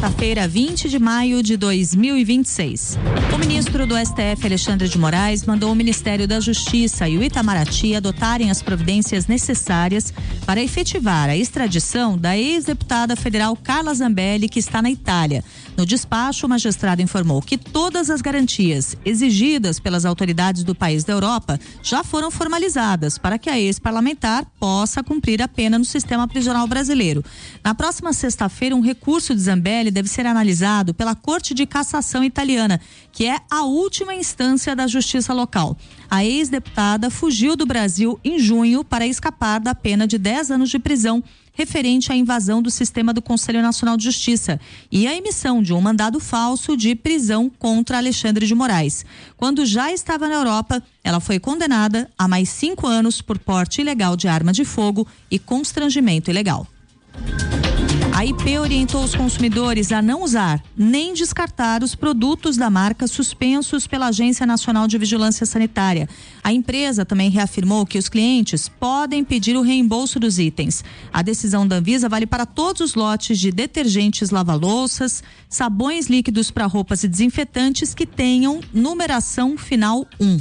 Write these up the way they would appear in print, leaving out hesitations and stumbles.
sexta-feira, 20 de maio de 2026. O ministro do STF, Alexandre de Moraes, mandou o Ministério da Justiça e o Itamaraty adotarem as providências necessárias para efetivar a extradição da ex-deputada federal Carla Zambelli, que está na Itália. No despacho, o magistrado informou que todas as garantias exigidas pelas autoridades do país da Europa já foram formalizadas para que a ex-parlamentar possa cumprir a pena no sistema prisional brasileiro. Na próxima sexta-feira, um recurso de Zambelli deve ser analisado pela Corte de Cassação italiana, que é a última instância da justiça local. A ex-deputada fugiu do Brasil em junho para escapar da pena de 10 anos de prisão referente à invasão do sistema do Conselho Nacional de Justiça e a emissão de um mandado falso de prisão contra Alexandre de Moraes. Quando já estava na Europa, ela foi condenada a mais 5 anos por porte ilegal de arma de fogo e constrangimento ilegal. A IP orientou os consumidores a não usar nem descartar os produtos da marca suspensos pela Agência Nacional de Vigilância Sanitária. A empresa também reafirmou que os clientes podem pedir o reembolso dos itens. A decisão da Anvisa vale para todos os lotes de detergentes lava-louças, sabões líquidos para roupas e desinfetantes que tenham numeração final 1.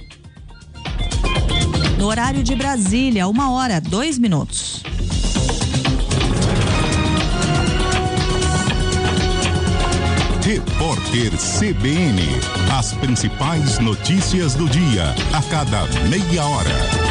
No horário de Brasília, 1h02. Repórter CBN. As principais notícias do dia, a cada meia hora.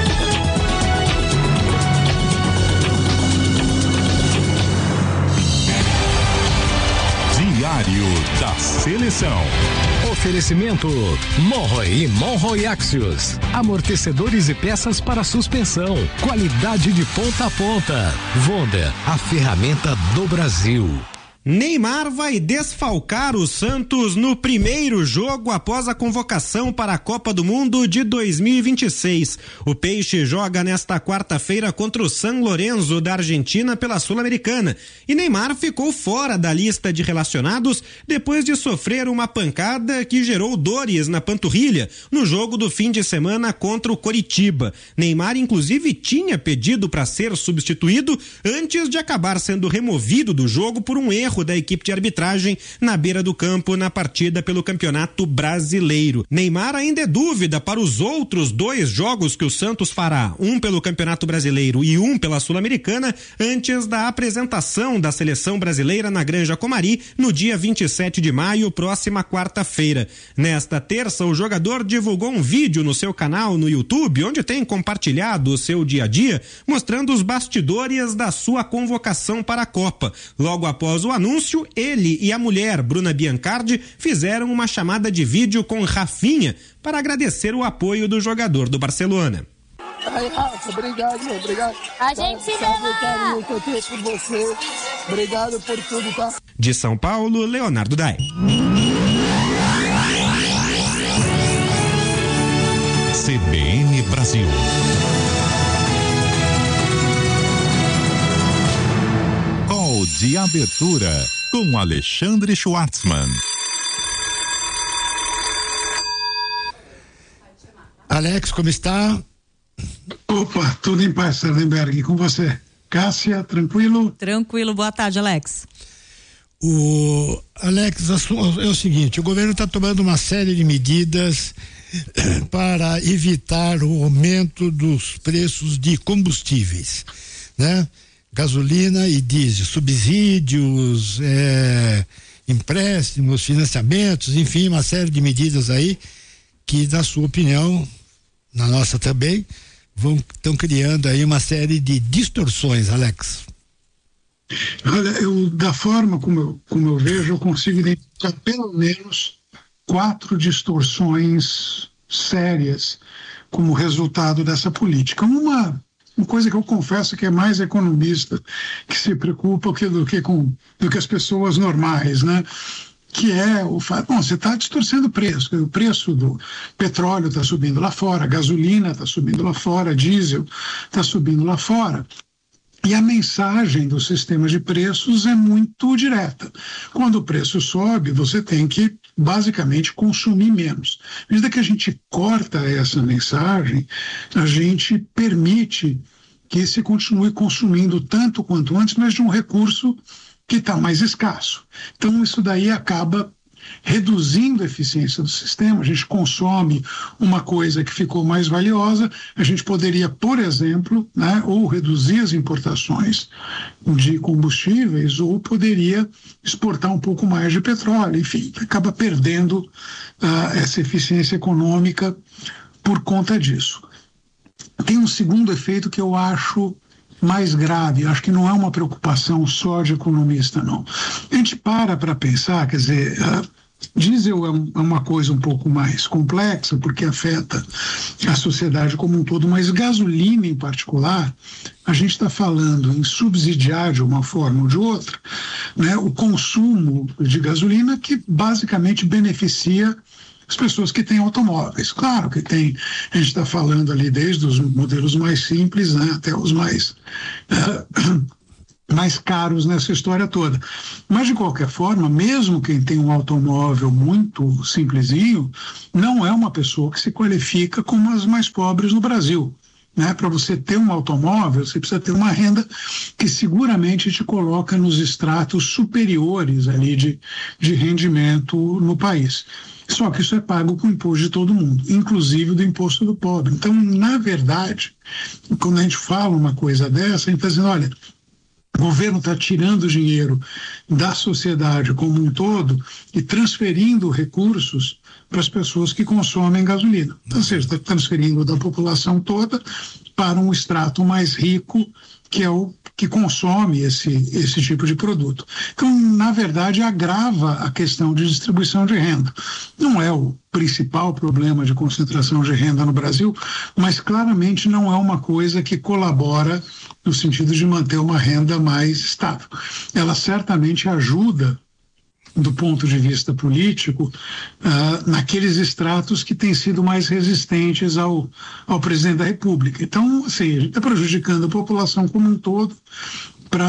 Diário da Seleção. Oferecimento Monroe e Monroe Axios. Amortecedores e peças para suspensão. Qualidade de ponta a ponta. Wonder, a ferramenta do Brasil. Neymar vai desfalcar o Santos no primeiro jogo após a convocação para a Copa do Mundo de 2026. O Peixe joga nesta quarta-feira contra o San Lorenzo da Argentina pela Sul-Americana. E Neymar ficou fora da lista de relacionados depois de sofrer uma pancada que gerou dores na panturrilha no jogo do fim de semana contra o Coritiba. Neymar, inclusive, tinha pedido para ser substituído antes de acabar sendo removido do jogo por um erro da equipe de arbitragem na beira do campo na partida pelo Campeonato Brasileiro. Neymar ainda é dúvida para os outros 2 jogos que o Santos fará, um pelo Campeonato Brasileiro e um pela Sul-Americana, antes da apresentação da seleção brasileira na Granja Comari no dia 27 de maio, próxima quarta-feira. Nesta terça, o jogador divulgou um vídeo no seu canal no YouTube, onde tem compartilhado o seu dia a dia, mostrando os bastidores da sua convocação para a Copa. Logo após o anúncio, ele e a mulher, Bruna Biancardi, fizeram uma chamada de vídeo com Rafinha para agradecer o apoio do jogador do Barcelona. Ai, Rafa, obrigado. A gente se ama. Eu tenho por você. Obrigado por tudo, tá? De São Paulo, Leonardo Dai. CBN Brasil. De abertura com Alexandre Schwartzman. Alex, como está? Opa, tudo em paz, Sardenberg. E com você? Cássia, tranquilo? Tranquilo, boa tarde, Alex. Alex, é o seguinte, o governo está tomando uma série de medidas para evitar o aumento dos preços de combustíveis, né? Gasolina e diesel, subsídios, empréstimos, financiamentos, enfim, uma série de medidas aí que, na sua opinião, na nossa também, estão criando aí uma série de distorções, Alex. Olha, da forma como eu vejo, eu consigo identificar pelo menos 4 distorções sérias como resultado dessa política. Uma coisa que eu confesso que é mais economista que se preocupa do que as pessoas normais, né? Que é o fato, você está distorcendo o preço do petróleo está subindo lá fora, gasolina está subindo lá fora, diesel está subindo lá fora. E a mensagem do sistema de preços é muito direta. Quando o preço sobe, você tem que, basicamente, consumir menos. À medida que a gente corta essa mensagem, a gente permite que se continue consumindo tanto quanto antes, mas de um recurso que está mais escasso. Então, isso daí acaba reduzindo a eficiência do sistema. A gente consome uma coisa que ficou mais valiosa. A gente poderia, por exemplo, né, ou reduzir as importações de combustíveis, ou poderia exportar um pouco mais de petróleo. Enfim, acaba perdendo essa eficiência econômica por conta disso. Tem um segundo efeito que eu acho mais grave, acho que não é uma preocupação só de economista, não. A gente para pensar, quer dizer, diesel é uma coisa um pouco mais complexa, porque afeta a sociedade como um todo, mas gasolina em particular, a gente está falando em subsidiar de uma forma ou de outra, né, o consumo de gasolina, que basicamente beneficia as pessoas que têm automóveis. Claro que tem, a gente está falando ali desde os modelos mais simples, né, até os mais caros nessa história toda. Mas, de qualquer forma, mesmo quem tem um automóvel muito simplesinho, não é uma pessoa que se qualifica como as mais pobres no Brasil. Né? Para você ter um automóvel, você precisa ter uma renda que seguramente te coloca nos estratos superiores ali de rendimento no país. Só que isso é pago com o imposto de todo mundo, inclusive do imposto do pobre. Então, na verdade, quando a gente fala uma coisa dessa, a gente está dizendo, olha, o governo está tirando dinheiro da sociedade como um todo e transferindo recursos para as pessoas que consomem gasolina. Então, ou seja, está transferindo da população toda para um extrato mais rico, que é o que consome esse tipo de produto. Então, na verdade, agrava a questão de distribuição de renda. Não é o principal problema de concentração de renda no Brasil, mas claramente não é uma coisa que colabora no sentido de manter uma renda mais estável. Ela certamente ajuda, do ponto de vista político, naqueles estratos que têm sido mais resistentes ao presidente da República. Então, assim, a gente está prejudicando a população como um todo para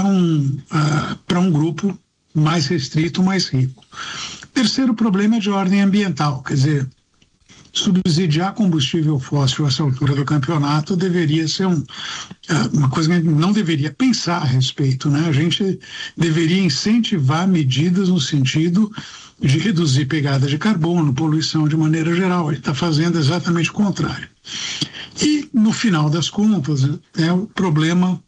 um grupo mais restrito, mais rico. Terceiro problema é de ordem ambiental, quer dizer, subsidiar combustível fóssil a essa altura do campeonato deveria ser uma coisa que a gente não deveria pensar a respeito, né? A gente deveria incentivar medidas no sentido de reduzir pegada de carbono, poluição de maneira geral. Ele está fazendo exatamente o contrário. E, no final das contas, é o problema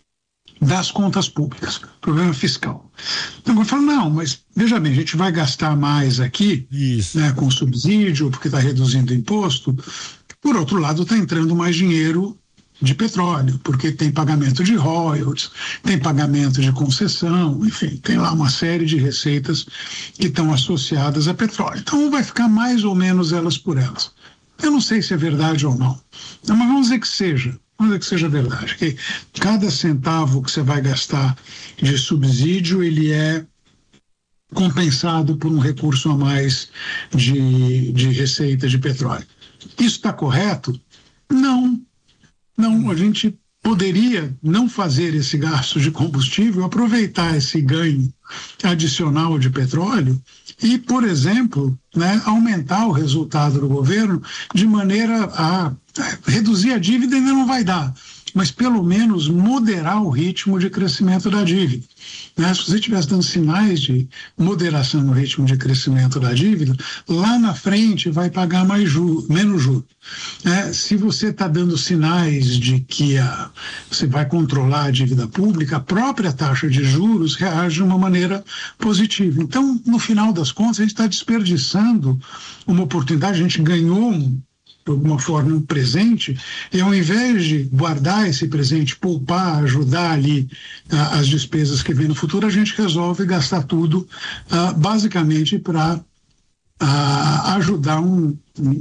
das contas públicas, problema fiscal. Então, eu falo, não, mas veja bem, a gente vai gastar mais aqui, né, com subsídio, porque está reduzindo o imposto. Por outro lado, está entrando mais dinheiro de petróleo, porque tem pagamento de royalties, tem pagamento de concessão, enfim, tem lá uma série de receitas que estão associadas a petróleo. Então, vai ficar mais ou menos elas por elas. Eu não sei se é verdade ou não, mas vamos dizer que seja. Vamos dizer que seja verdade, que cada centavo que você vai gastar de subsídio, ele é compensado por um recurso a mais de receita de petróleo. Isso está correto? Não. Não, a gente poderia não fazer esse gasto de combustível, aproveitar esse ganho adicional de petróleo e, por exemplo, né, aumentar o resultado do governo de maneira a reduzir a dívida ainda não vai dar, mas pelo menos moderar o ritmo de crescimento da dívida. Né? Se você estivesse dando sinais de moderação no ritmo de crescimento da dívida, lá na frente vai pagar menos juros. Se você está dando sinais de que você vai controlar a dívida pública, a própria taxa de juros reage de uma maneira positiva. Então, no final das contas, a gente está desperdiçando uma oportunidade, a gente ganhou de alguma forma um presente, e ao invés de guardar esse presente, poupar, ajudar ali as despesas que vêm no futuro, a gente resolve gastar tudo basicamente para ajudar um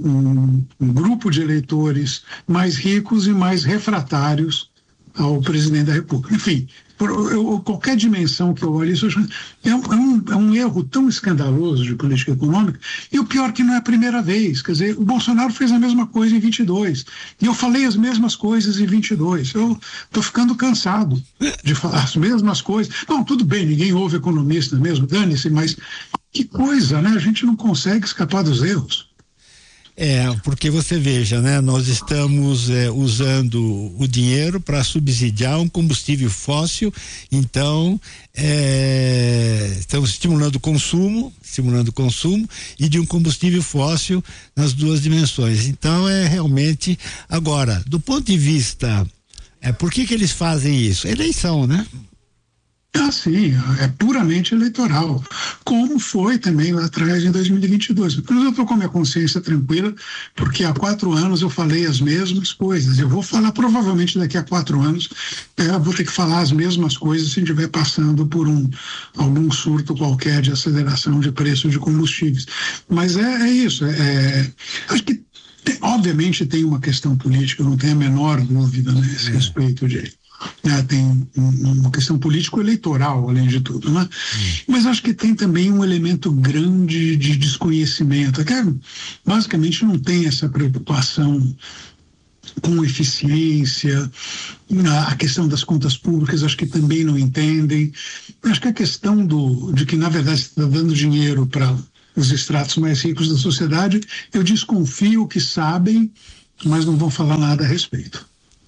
grupo de eleitores mais ricos e mais refratários ao presidente da República. Enfim, qualquer dimensão que eu olhe, isso é um erro tão escandaloso de política econômica, e o pior que não é a primeira vez. Quer dizer, o Bolsonaro fez a mesma coisa em 22, e eu falei as mesmas coisas em 22. Eu estou ficando cansado de falar as mesmas coisas. Não, tudo bem, ninguém ouve economista mesmo, dane-se, mas que coisa, né? A gente não consegue escapar dos erros. Porque você veja, né? Nós estamos usando o dinheiro para subsidiar um combustível fóssil, então estamos estimulando o consumo e de um combustível fóssil nas duas dimensões. Então realmente, agora, do ponto de vista, por que eles fazem isso? Eleição, né? Sim, é puramente eleitoral, como foi também lá atrás em 2022. Mas eu estou com a minha consciência tranquila, porque há 4 anos eu falei as mesmas coisas. Eu vou falar provavelmente daqui a 4 anos, eu vou ter que falar as mesmas coisas se estiver passando por algum surto qualquer de aceleração de preço de combustíveis. Mas é isso, acho que obviamente tem uma questão política, eu não tenho a menor dúvida nesse respeito de... tem uma questão político-eleitoral, além de tudo, né? Mas acho que tem também um elemento grande de desconhecimento, que basicamente não tem essa preocupação com eficiência, a questão das contas públicas acho que também não entendem, acho que a questão de que na verdade você está dando dinheiro para os estratos mais ricos da sociedade, eu desconfio que sabem, mas não vão falar nada a respeito.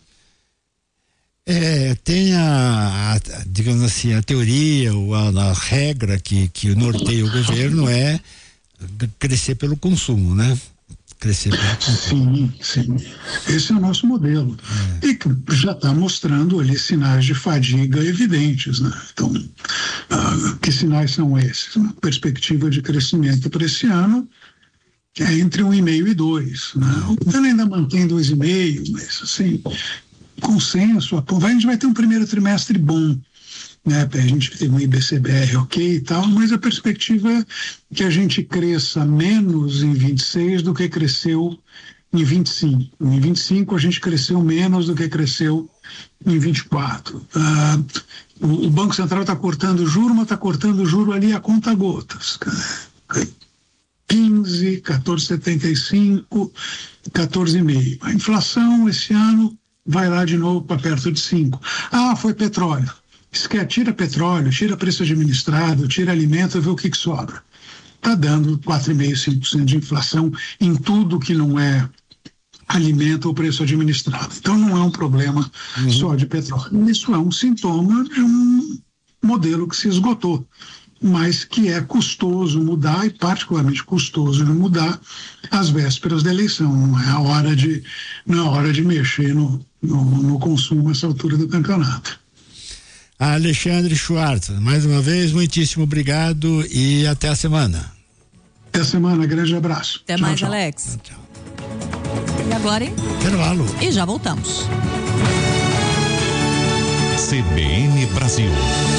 Tem digamos assim, a teoria ou a regra que norteia o governo é crescer pelo consumo, né? Crescer pelo consumo. Sim. Esse é o nosso modelo. E que já está mostrando ali sinais de fadiga evidentes, né? Então, que sinais são esses? Uma perspectiva de crescimento para esse ano entre 1,5 e 2, né? O governo ainda mantém 2,5, mas assim... consenso, a gente vai ter um primeiro trimestre bom, né? A gente teve um IBCBR ok e tal, mas a perspectiva é que a gente cresça menos em 26 do que cresceu em 25. Em 25 a gente cresceu menos do que cresceu em 24. O Banco Central está cortando juro, mas está cortando juro ali a conta gotas. 15, 14,75, 14,5. A inflação esse ano vai lá de novo para perto de 5. Foi petróleo. Tira petróleo, tira preço administrado, tira alimento, vê o que sobra. Está dando 4,5%, 5% de inflação em tudo que não é alimento ou preço administrado. Então não é um problema só de petróleo. Isso é um sintoma de um modelo que se esgotou, mas que é custoso mudar, e particularmente custoso de mudar às vésperas da eleição. Não é a hora de mexer no consumo essa altura do campeonato. Alexandre Schwartz, mais uma vez, muitíssimo obrigado e até a semana. Até a semana, grande abraço. Até mais, tchau. Alex. Tchau. E agora, hein? Intervalo. E já voltamos. CBN Brasil.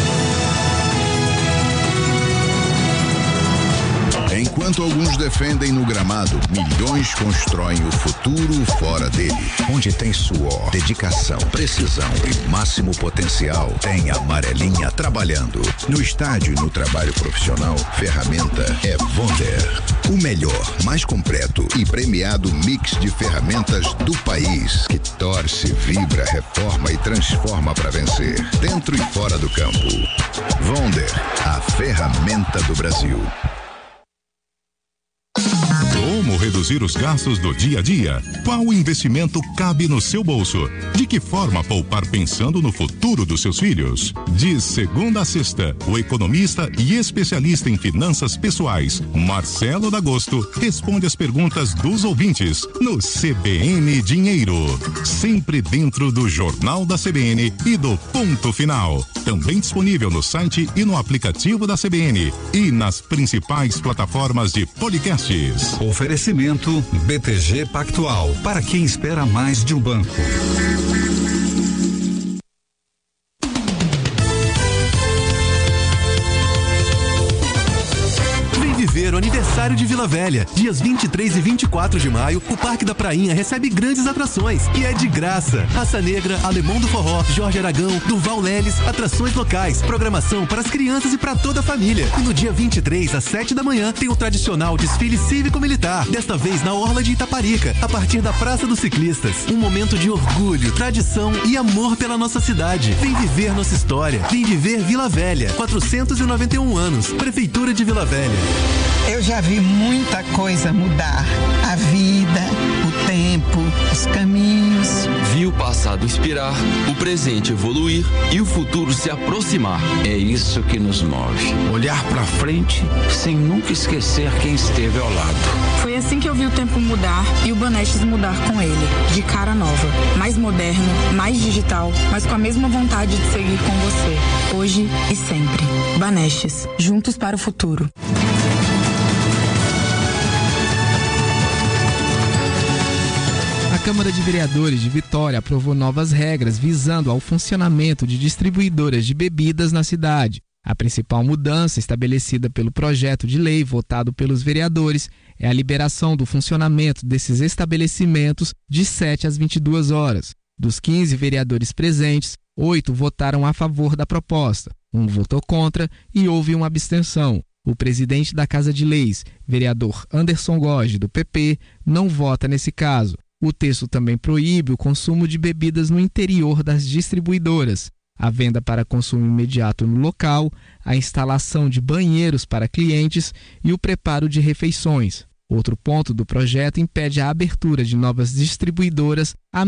Enquanto alguns defendem no gramado, milhões constroem o futuro fora dele. Onde tem suor, dedicação, precisão e máximo potencial, tem a Amarelinha trabalhando. No estádio e no trabalho profissional, ferramenta é Wonder. O melhor, mais completo e premiado mix de ferramentas do país, que torce, vibra, reforma e transforma para vencer, dentro e fora do campo. Wonder, a ferramenta do Brasil. Como reduzir os gastos do dia a dia? Qual investimento cabe no seu bolso? De que forma poupar pensando no futuro dos seus filhos? De segunda a sexta, o economista e especialista em finanças pessoais, Marcelo D'Agosto, responde as perguntas dos ouvintes no CBN Dinheiro. Sempre dentro do Jornal da CBN e do Ponto Final. Também disponível no site e no aplicativo da CBN e nas principais plataformas de podcasts. Oferecimento BTG Pactual, para quem espera mais de um banco. Viver o aniversário de Vila Velha. Dias 23 e 24 de maio, o Parque da Prainha recebe grandes atrações e é de graça. Raça Negra, Alemão do Forró, Jorge Aragão, Durval Leles, atrações locais, programação para as crianças e para toda a família. E no dia 23 às 7 da manhã tem o tradicional desfile cívico-militar, desta vez na Orla de Itaparica, a partir da Praça dos Ciclistas. Um momento de orgulho, tradição e amor pela nossa cidade. Vem viver nossa história. Vem viver Vila Velha. 491 anos. Prefeitura de Vila Velha. Eu já vi vi muita coisa mudar. A vida, o tempo, os caminhos. Vi o passado expirar, o presente evoluir e o futuro se aproximar. É isso que nos move. Olhar pra frente sem nunca esquecer quem esteve ao lado. Foi assim que eu vi o tempo mudar e o Banestes mudar com ele. De cara nova, mais moderno, mais digital, mas com a mesma vontade de seguir com você. Hoje e sempre. Banestes, juntos para o futuro. A Câmara de Vereadores de Vitória aprovou novas regras visando ao funcionamento de distribuidoras de bebidas na cidade. A principal mudança estabelecida pelo projeto de lei votado pelos vereadores é a liberação do funcionamento desses estabelecimentos de 7 às 22 horas. Dos 15 vereadores presentes, 8 votaram a favor da proposta, 1 votou contra e houve uma abstenção. O presidente da Casa de Leis, vereador Anderson Goge, do PP, não vota nesse caso. O texto também proíbe o consumo de bebidas no interior das distribuidoras, a venda para consumo imediato no local, a instalação de banheiros para clientes e o preparo de refeições. Outro ponto do projeto impede a abertura de novas distribuidoras a